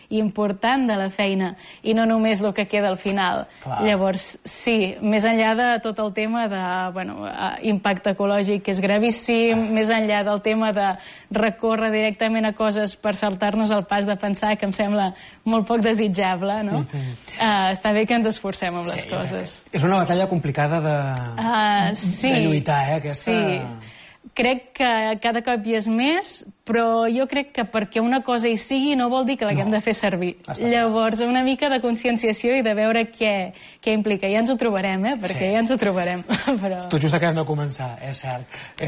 important de la feina i no només el que queda al final. Llavors, sí, més enllà de tot el tema de impacte ecològic, que és gravíssim, més enllà del tema de recórrer directament a coses per saltar-nos el pas de pensar, que em sembla molt poc desitjable, no? Està bé que ens esforcem amb les coses. És una batalla complicada de lluitar, aquesta... Sí. Crec que cada cop hi és més, però jo crec que perquè una cosa hi sigui no vol dir que l'haguem de fer servir. Llavors, una mica de conscienciació i de veure què implica. Ja ens ho trobarem, perquè ja ens ho trobarem. Tot just acabem de començar, és cert.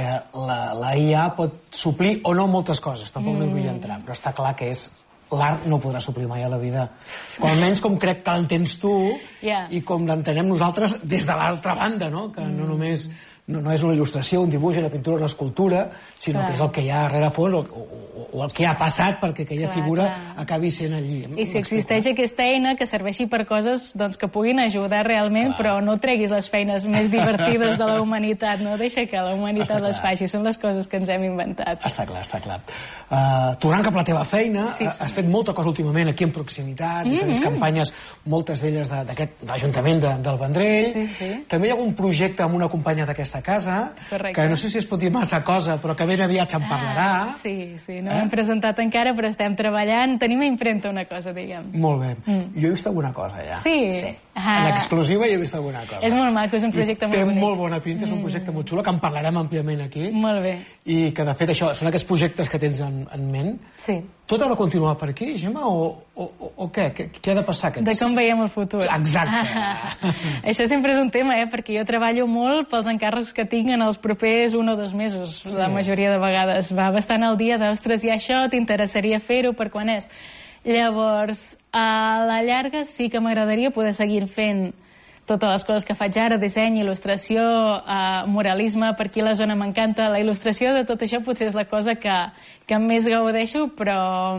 La IA pot suplir o no moltes coses, tampoc no hi vull entrar, però està clar que l'art no podrà suplir mai a la vida. Com almenys com crec que l'entens tu i com l'entenem nosaltres des de l'altra banda, que no només... No és una il·lustració, un dibuix, una pintura, una escultura, sinó que és el que hi ha darrere fons o el que ha passat perquè aquella figura acabi sent allí. I si existeix aquesta eina que serveixi per coses que puguin ajudar realment, però no treguis les feines més divertides de la humanitat, no deixa que la humanitat les faci, són les coses que ens hem inventat. Està clar, està clar. Tornant cap a la teva feina, has fet molta cosa últimament aquí en proximitat, diferents campanyes, moltes d'elles d'aquest Ajuntament del Vendrell. També hi ha un projecte amb una companya d'aquesta casa, que no sé si es pot dir massa cosa, però que ben aviat se'n parlarà. Sí, no l'hem presentat encara, però estem treballant. Tenim a impremta una cosa, diguem. Molt bé. Jo he vist alguna cosa, ja. Sí? En exclusiva jo he vist alguna cosa. És molt maco, és un projecte molt bonic. Té molt bona pinta, és un projecte molt xulo, que en parlarem àmpliament aquí. Molt bé. I que, de fet, això, són aquests projectes que tens en ment. Sí. Tot ha de continuar per aquí, Gemma, o què? Què ha de passar? De com veiem el futur. Exacte. Això sempre és un tema, perquè jo treballo molt pels encàrrecs que tinc en els propers 1 o 2 mesos, la majoria de vegades. Va bastant al dia d'ostres, i això t'interessaria fer-ho, per quan és? Llavors, a la llarga sí que m'agradaria poder seguir fent totes les coses que faig ara, disseny, il·lustració, muralisme, per aquí a la zona m'encanta. La il·lustració de tot això potser és la cosa que més gaudeixo, però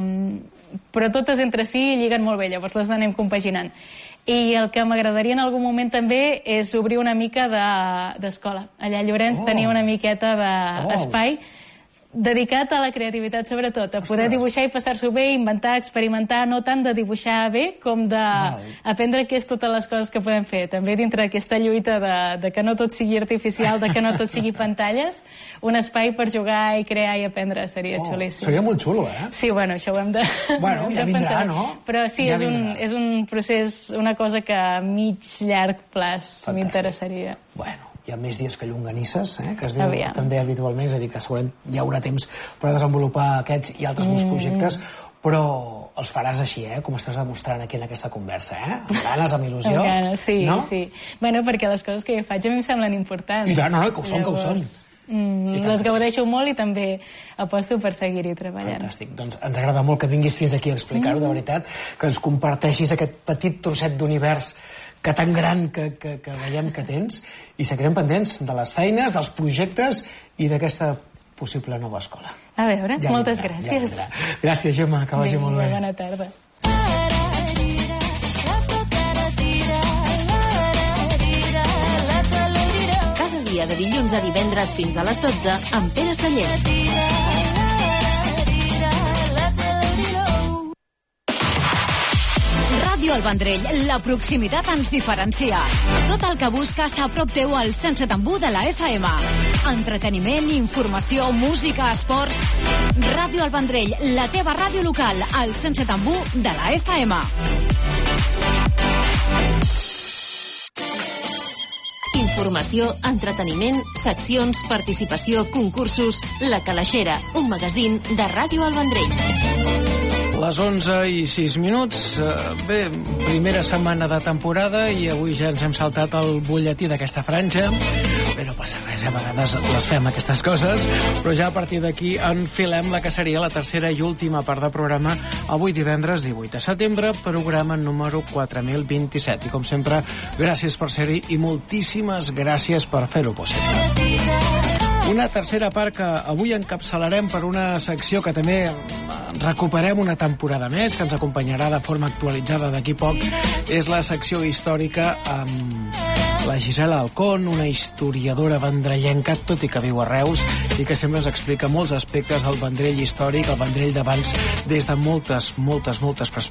totes entre si lliguen molt bé, llavors les anem compaginant. I el que m'agradaria en algun moment també és obrir una mica d'escola. Allà a Llorenç tenia una miqueta d'espai dedicat a la creativitat, sobretot, a poder dibuixar i passar-s'ho bé, inventar, experimentar, no tant de dibuixar bé com d'aprendre què és totes les coses que podem fer. També dintre d'aquesta lluita de que no tot sigui artificial, de que no tot sigui pantalles, un espai per jugar i crear i aprendre seria xulíssim. Seria molt xulo, Sí, bueno, això ho hem de... Bueno, ja vindrà, no? Però sí, és un procés, una cosa que a mig, llarg plaç m'interessaria. Bueno, hi ha més dies que llonganisses, que es diu també habitualment, és a dir, que segurament hi haurà temps per desenvolupar aquests i altres nous projectes, però els faràs així, com estàs demostrant aquí en aquesta conversa, amb ganes, amb il·lusió. Amb ganes, sí. Bueno, perquè les coses que jo faig a mi em semblen importants. I tant, no, que ho són, que ho són. Les gaudeixo molt i també aposto per seguir-hi treballant. Fantàstic, doncs ens agrada molt que vinguis fins aquí a explicar-ho, de veritat, que ens comparteixis aquest petit trosset d'univers que tan gran que veiem que tens, i seguirem pendents de les feines, dels projectes i d'aquesta possible nova escola. A veure, moltes gràcies. Gràcies, Gemma, que vagi molt bé. Bona tarda. Cada dia de dilluns a divendres fins a les 12 amb Pere Sallent. Ràdio El Vendrell, la proximitat ens diferencia. Tot el que busques a prop teu al 107.1 de la FM. Entreteniment, informació, música, esports... Ràdio El Vendrell, la teva ràdio local, al 107.1 de la FM. Informació, entreteniment, seccions, participació, concursos... La Calaixera, un magazín de Ràdio El Vendrell. Les 11:06. Bé, primera setmana de temporada i avui ja ens hem saltat el butlletí d'aquesta franja. Bé, no passa res, a vegades les fem aquestes coses, però ja a partir d'aquí enfilem la que seria la tercera i última part de programa avui divendres 18 de setembre, programa número 4027. I com sempre, gràcies per ser-hi i moltíssimes gràcies per fer-ho possible. Una tercera part que avui encapçalarem per una secció que també recuperem una temporada més, que ens acompanyarà de forma actualitzada d'aquí poc. És la secció històrica amb la Gisela Alcón, una historiadora vendrellenca, tot i que viu a Reus, i que sempre ens explica molts aspectes del Vendrell històric, el Vendrell d'abans, des de moltes perspectives.